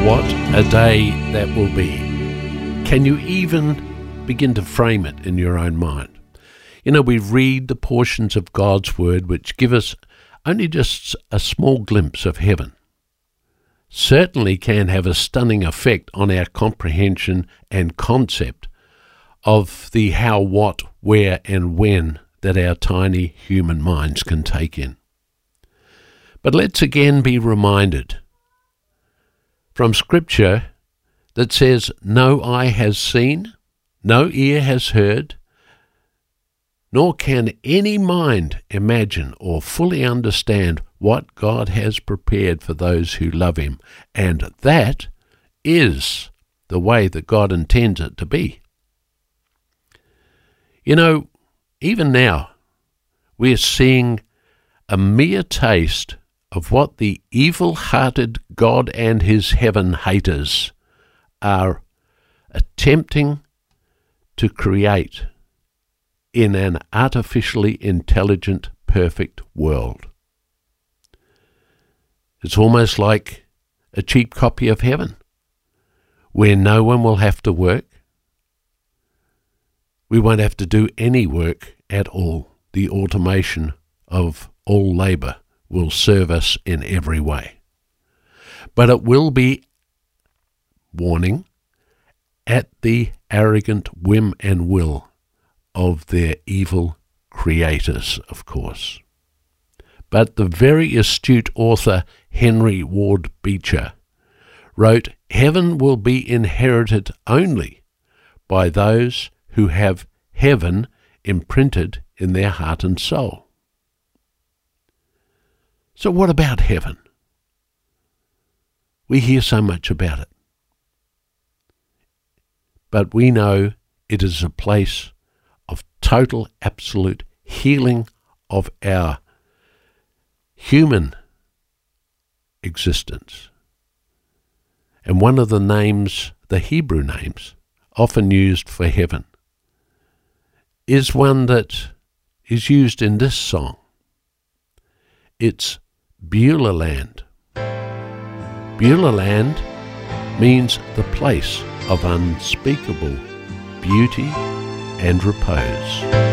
What a day that will be. Can you even begin to frame it in your own mind? You know, we read the portions of God's Word which give us only just a small glimpse of heaven. Certainly can have a stunning effect on our comprehension and concept of the how, what, where and when that our tiny human minds can take in. But let's again be reminded from Scripture that says, no eye has seen, no ear has heard, nor can any mind imagine or fully understand what God has prepared for those who love Him. And that is the way that God intends it to be. You know, even now, we are seeing a mere taste of what the evil-hearted God and His heaven haters are attempting to create in an artificially intelligent, perfect world. It's almost like a cheap copy of heaven, where no one will have to work. We won't have to do any work at all. The automation of all labour will serve us in every way. But it will be, warning, at the arrogant whim and will of their evil creators, of course. But the very astute author Henry Ward Beecher wrote, "Heaven will be inherited only by those who have heaven imprinted in their heart and soul." So what about heaven? We hear so much about it. But we know it is a place of total, absolute healing of our human existence. And one of the names, the Hebrew names, often used for heaven, is one that is used in this song. It's Beulah Land. Beulah Land means the place of unspeakable beauty and repose.